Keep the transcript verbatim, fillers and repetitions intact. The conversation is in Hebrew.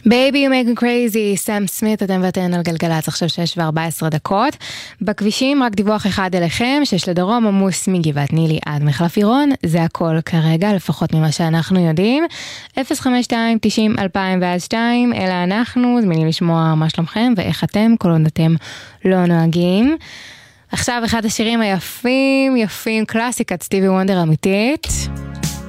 Baby you make me crazy, סם סמית, אתם ואתן על גלגלץ, עכשיו שש וארבע עשרה דקות. בכבישים רק דיווח אחד אליכם, שיש לדרום עמוס מגבעת נילי עד מחלף עירון, זה הכל כרגע, לפחות ממה שאנחנו יודעים. אפס חמש שתיים תשעים אלפיים ואז שתיים, אלא אנחנו, זמינים לשמוע מה שלומכם ואיך אתם, כל עוד אתם לא נוהגים. עכשיו אחד השירים היפים, יפים, קלאסיקת סטיבי וונדר אמיתית.